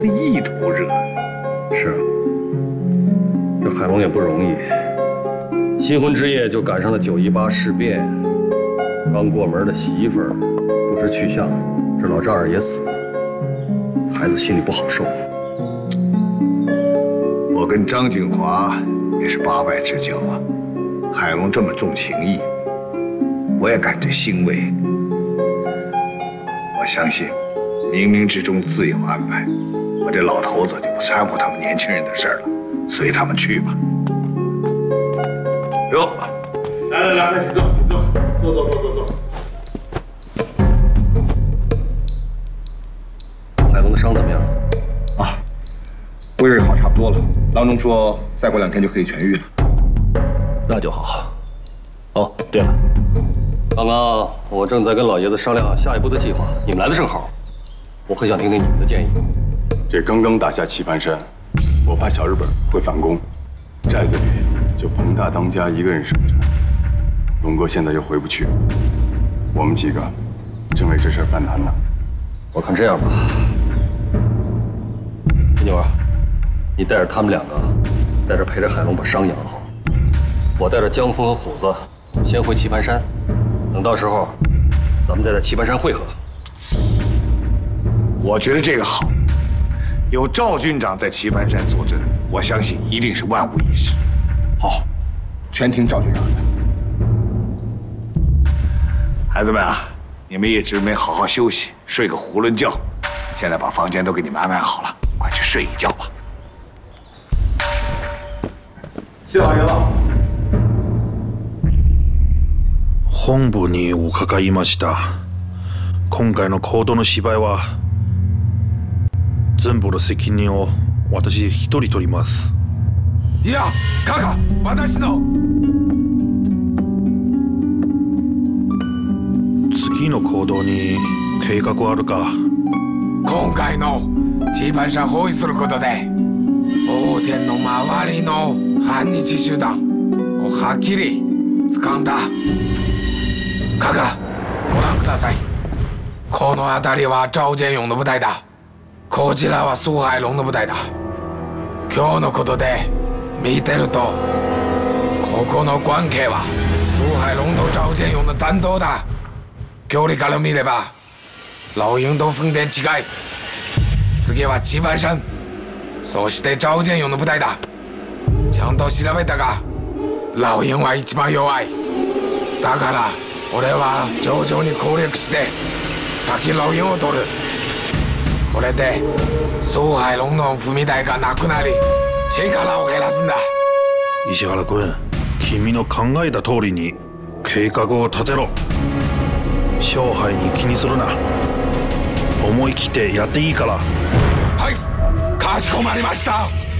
意图惹。 是，这海龙也不容易，新婚之夜就赶上了9·18事变，刚过门的媳妇儿不知去向，这老丈人也死了，孩子心里不好受。 我跟张景华也是八拜之交啊，海龙这么重情义，我也感觉欣慰。我相信，冥冥之中自有安排。我这老头子就不掺和他们年轻人的事儿了，随他们去吧。哟，来，请坐，坐。 海龙的伤怎么样？ 啊，威尔好差不多了，郎中说再过2天就可以痊愈了。 那就好。哦，对了，刚刚我正在跟老爷子商量下一步的计划，你们来的正好，我很想听听你们的建议。 这刚刚打下棋盘山，我怕小日本会反攻，寨子里就彭大当家一个人守着。龙哥现在又回不去，我们几个正为这事犯难呢。 我看这样吧，金牛啊，你带着他们2个在这陪着海龙把伤养好，我带着江峰和虎子先回棋盘山，等到时候咱们再在棋盘山会合。 我觉得这个好。有赵军长在棋盘山坐镇，我相信一定是万无一失。 好，全听赵军长的。 孩子们啊，你们一直没好好休息，睡个囫囵觉。现在把房间都给你们安排好了，快去睡一觉吧。 谢老爷子。 本部に伺いました。今回の行動の芝居は全部の責任を私一人取ります。 いや、カカ、私の。 次の行動に計画はあるか。 今回の棋盤山包囲することで王天の周りの反日集団をはっきり掴んだ。カカ、ご覧ください。この辺りは赵建勇の部隊だ。こちらは蘇海龍の部隊だ。今日のことで見てると、ここの関係は蘇海龍と趙建勇の残党だ。距離から見れば老鹰と分田違い。次は棋盤山、そして趙建勇の部隊だ。ちゃんと調べたが、老鹰は一番弱い。だから俺は徐々に攻略して先老鷹を取る。これで蘇海龍の踏み台がなくなり、力を減らすんだ。 石原君、君の考えた通りに計画を立てろ。勝敗に気にするな。思い切ってやっていいから。 はい、かしこまりました。